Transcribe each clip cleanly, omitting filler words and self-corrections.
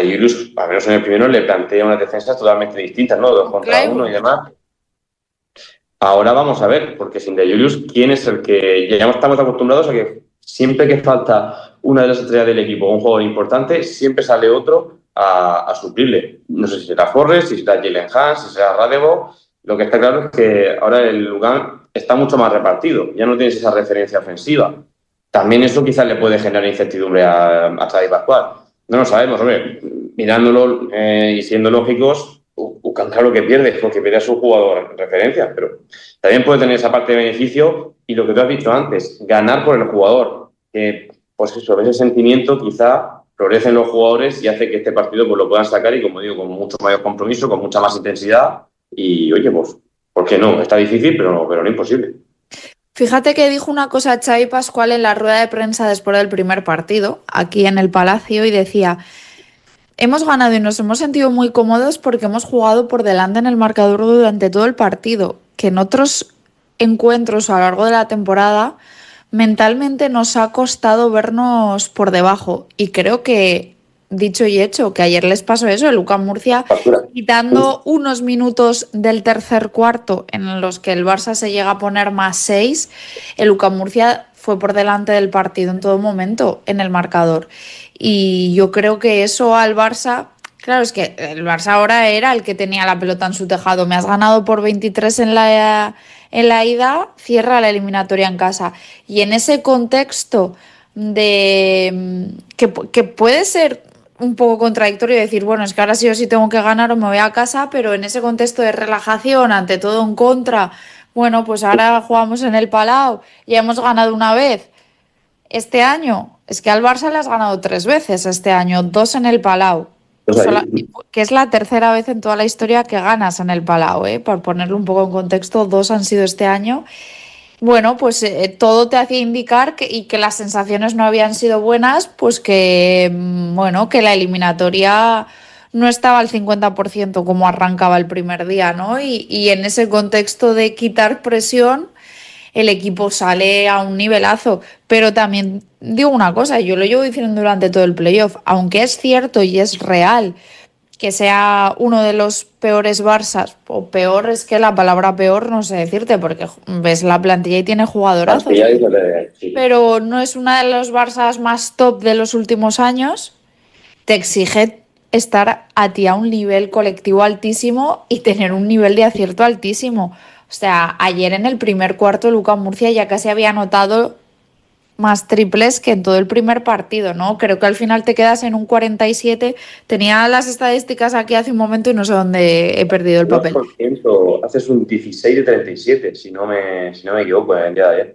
Julius, al menos en el primero, le plantea unas defensas totalmente distintas, ¿no? 2 contra 1 y demás. Ahora vamos a ver, porque sin De Julius, ¿quién es el que ya estamos acostumbrados a que siempre que falta una de las estrellas del equipo o un jugador importante, siempre sale otro a suplirle? No sé si será Forrest, si será Jalen Hans, si será Radebo. Lo que está claro es que ahora el Lugano está mucho más repartido, ya no tienes esa referencia ofensiva. También eso quizás le puede generar incertidumbre a Xavi Pascual. No lo sabemos, hombre. Mirándolo y siendo lógicos, UCAM claro que pierde, porque pierde a su jugador en referencia, pero también puede tener esa parte de beneficio y lo que tú has dicho antes, ganar por el jugador, que pues eso, ese sentimiento quizá florece en los jugadores y hace que este partido pues lo puedan sacar y, como digo, con mucho mayor compromiso, con mucha más intensidad y, oye, pues, ¿por qué no? Está difícil, pero no imposible. Fíjate que dijo una cosa Xavi Pascual en la rueda de prensa después del primer partido, aquí en el Palacio, y decía: hemos ganado y nos hemos sentido muy cómodos porque hemos jugado por delante en el marcador durante todo el partido, que en otros encuentros a lo largo de la temporada mentalmente nos ha costado vernos por debajo. Y creo que, dicho y hecho, que ayer les pasó eso, el UCAM Murcia, quitando unos minutos del tercer cuarto en los que el Barça se llega a poner +6, el UCAM Murcia fue por delante del partido en todo momento en el marcador. Y yo creo que eso al Barça, claro, es que el Barça ahora era el que tenía la pelota en su tejado. Me has ganado por 23 en la ida, cierra la eliminatoria en casa. Y en ese contexto de que puede ser un poco contradictorio decir, bueno, es que ahora sí o sí tengo que ganar o me voy a casa, pero en ese contexto de relajación, ante todo en contra, bueno, pues ahora jugamos en el Palau, ya hemos ganado una vez. Este año, es que al Barça le has ganado 3 veces este año, 2 en el Palau. Pues Que es la tercera vez en toda la historia que ganas en el Palau, ¿eh? Por ponerlo un poco en contexto, 2 han sido este año. Bueno, pues todo te hacía indicar y que las sensaciones no habían sido buenas, pues que, bueno, que la eliminatoria no estaba al 50% como arrancaba el primer día, ¿no? Y en ese contexto de quitar presión, el equipo sale a un nivelazo. Pero también digo una cosa, yo lo llevo diciendo durante todo el playoff, aunque es cierto y es real que sea uno de los peores Barças, o peor es que la palabra peor no sé decirte, porque ves la plantilla y tiene jugadorazos, pero no es una de los Barças más top de los últimos años. Te exige estar a ti a un nivel colectivo altísimo y tener un nivel de acierto altísimo. O sea, ayer en el primer cuarto Lucas Murcia ya casi había anotado más triples que en todo el primer partido, ¿no? Creo que al final te quedas en un 47. Tenía las estadísticas aquí hace un momento y no sé dónde he perdido el papel. 2%, haces un 16 de 37, si no me equivoco, en el día de ayer.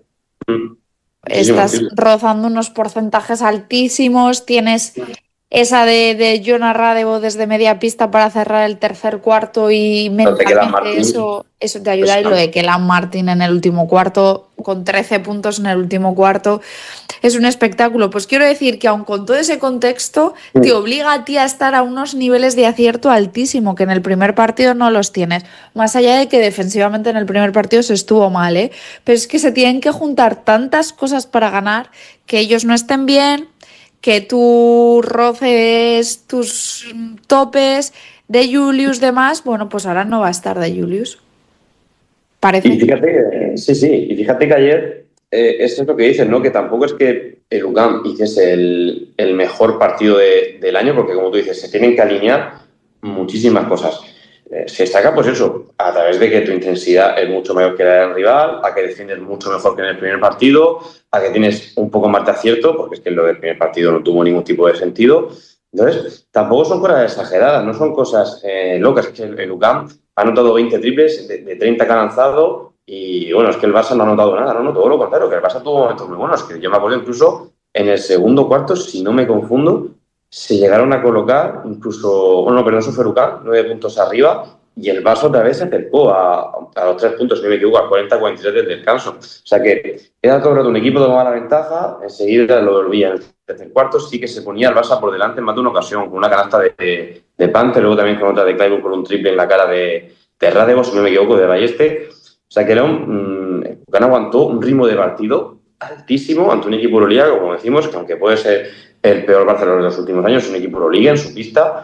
Estás rozando unos porcentajes altísimos, tienes esa de Jonah Radebo desde media pista para cerrar el tercer cuarto y mentalmente eso te ayuda. Y lo de Kelan Martin en el último cuarto, con 13 puntos en el último cuarto, es un espectáculo. Pues quiero decir que aun con todo ese contexto, te obliga a ti a estar a unos niveles de acierto altísimo, que en el primer partido no los tienes. Más allá de que defensivamente en el primer partido se estuvo mal, ¿eh? Pero es que se tienen que juntar tantas cosas para ganar, que ellos no estén bien, que tú roces tus topes. De Julius demás, bueno, pues ahora no va a estar De Julius. Parece. Y fíjate, y fíjate que ayer, eso es lo que dices, ¿no? Que tampoco es que el UCAM hiciese el mejor partido del año, porque como tú dices, se tienen que alinear muchísimas cosas. Se destaca, pues eso, a través de que tu intensidad es mucho mayor que la del rival, a que defiendes mucho mejor que en el primer partido, a que tienes un poco más de acierto, porque es que lo del primer partido no tuvo ningún tipo de sentido. Entonces, tampoco son cosas exageradas, no son cosas locas. Es que el UCAM ha anotado 20 triples de 30 que ha lanzado y, bueno, es que el Barça no ha anotado nada, no, todo lo contrario, que el Barça tuvo momentos muy buenos. Que yo me acuerdo incluso en el segundo cuarto, si no me confundo, se llegaron a colocar incluso, bueno, no, perdón, eso fue UCAM, 9 puntos arriba, y el Barça otra vez se acercó a los 3 puntos, si no me equivoco, a 40-43 del descanso. O sea que era todo el rato un equipo tomaba la ventaja, enseguida lo volvía en el tercer cuarto, sí que se ponía el Barça por delante en más de una ocasión, con una canasta de Panther, luego también con otra de Clyburn con un triple en la cara de Radebo, si no me equivoco, de Balleste. O sea que era UCAM aguantó un ritmo de partido altísimo ante un equipo Euroliga, como decimos, que aunque puede ser el peor Barcelona de los últimos años, es un equipo Euroliga en su pista,